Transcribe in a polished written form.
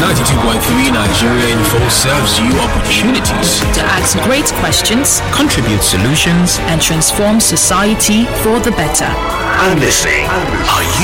92.3 Nigeria Info serves you opportunities to ask great questions, contribute solutions, and transform society for the better. I'm listening. Are you